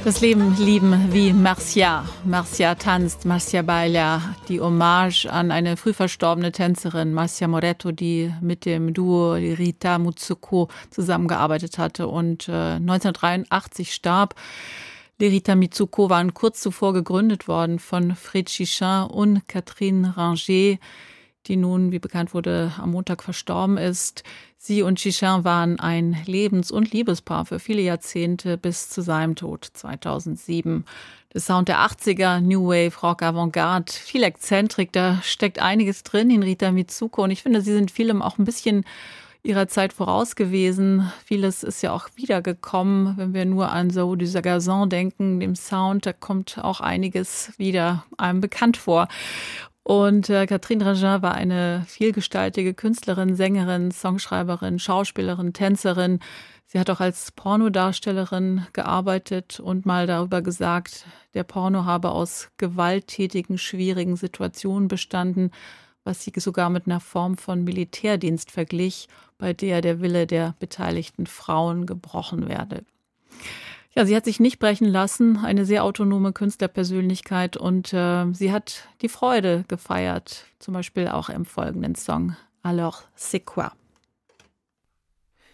Das Leben lieben wie Marcia. Marcia tanzt, Marcia baila. Die Hommage an eine früh verstorbene Tänzerin, Marcia Moretto, die mit dem Duo Rita Mitsuko zusammengearbeitet hatte und 1983 starb. Rita Mitsuko waren kurz zuvor gegründet worden von Fred Chichin und Catherine Ranger, die nun, wie bekannt wurde, am Montag verstorben ist. Sie und Chichin waren ein Lebens- und Liebespaar für viele Jahrzehnte bis zu seinem Tod 2007. Der Sound der 80er, New Wave, Rock, Avantgarde, viel Exzentrik, da steckt einiges drin in Rita Mitsuko. Und ich finde, sie sind vielem auch ein bisschen ihrer Zeit voraus gewesen. Vieles ist ja auch wiedergekommen, wenn wir nur an So du Sagazon denken, dem Sound, da kommt auch einiges wieder einem bekannt vor. Und Catherine Ranger war eine vielgestaltige Künstlerin, Sängerin, Songschreiberin, Schauspielerin, Tänzerin. Sie hat auch als Pornodarstellerin gearbeitet und mal darüber gesagt, der Porno habe aus gewalttätigen, schwierigen Situationen bestanden, was sie sogar mit einer Form von Militärdienst verglich, bei der der Wille der beteiligten Frauen gebrochen werde. Ja, sie hat sich nicht brechen lassen, eine sehr autonome Künstlerpersönlichkeit und sie hat die Freude gefeiert, zum Beispiel auch im folgenden Song Alors c'est quoi?